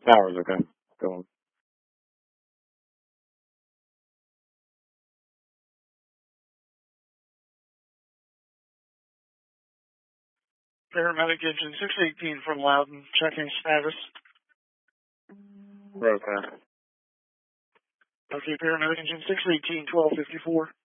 Tower's okay. Go on. Paramedic engine 618 from Loudon, checking status. We're okay. Okay, paramedic engine 618, 1254.